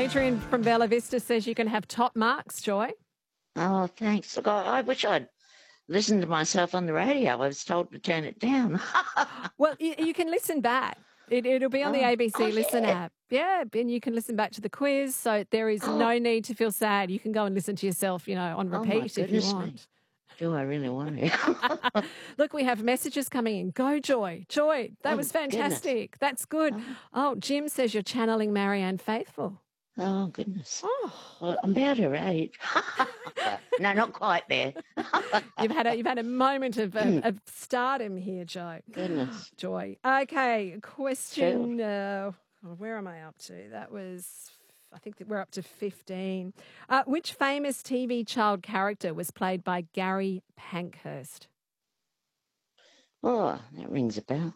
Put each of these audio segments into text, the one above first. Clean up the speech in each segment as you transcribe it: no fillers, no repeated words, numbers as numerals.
Adrian from Bella Vista says you can have top marks, Joy. Oh, thanks. Look, I wish I'd listened to myself on the radio. I was told to turn it down. Well, you can listen back. It'll be on the ABC Listen app. Yeah, and you can listen back to the quiz, so there is no need to feel sad. You can go and listen to yourself, on repeat if you want. Me. Do I really want to? Look, we have messages coming in. Go, Joy. Joy, that was fantastic. Goodness. That's good. Oh, Jim says you're channeling Marianne Faithfull. Oh, goodness. Oh. Well, I'm about her age. No, not quite there. You've had a moment of stardom here, Goodness. Joy. Okay, question. Where am I up to? I think that we're up to 15. Which famous TV child character was played by Gary Pankhurst? Oh, that rings a bell.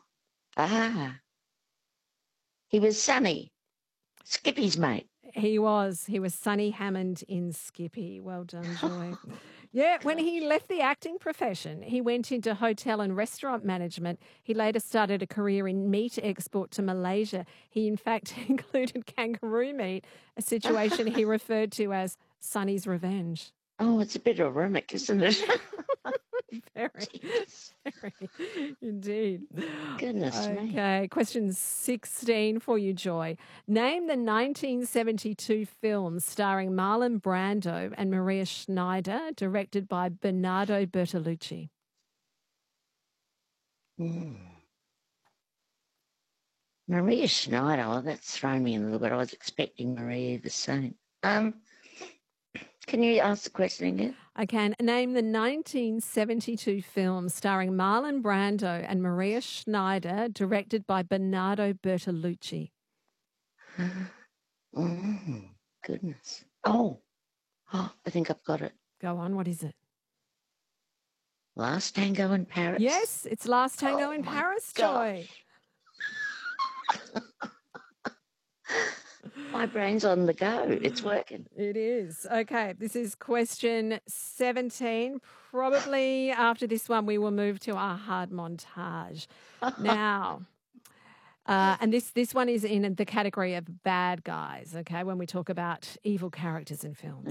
He was Sonny, Skippy's mate. He was Sonny Hammond in Skippy. Well done, Joy. Yeah, when he left the acting profession, he went into hotel and restaurant management. He later started a career in meat export to Malaysia. He, in fact, included kangaroo meat, a situation he referred to as Sonny's revenge. Oh, it's a bit ironic, isn't it? Very, indeed. Goodness me. Okay, question 16 for you, Joy. Name the 1972 film starring Marlon Brando and Maria Schneider, directed by Bernardo Bertolucci. Maria Schneider, that's thrown me in a little bit. I was expecting Maria the same. Can you ask the question again? I can. Name the 1972 film starring Marlon Brando and Maria Schneider, directed by Bernardo Bertolucci. Goodness. Oh, I think I've got it. Go on, what is it? Last Tango in Paris? Yes, it's Last Tango in Paris, Joy. My brain's on the go. It's working. It is. Okay, this is question 17. Probably after this one, we will move to our hard montage. Now, and this one is in the category of bad guys, okay, when we talk about evil characters in films.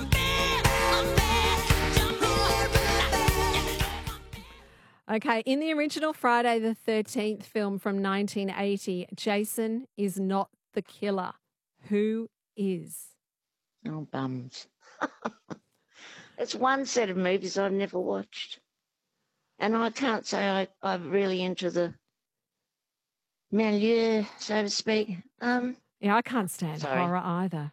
Okay, in the original Friday the 13th film from 1980, Jason is not the killer. Who is? Oh, bums. It's one set of movies I've never watched. And I can't say I'm really into the milieu, so to speak. Yeah, I can't stand horror either.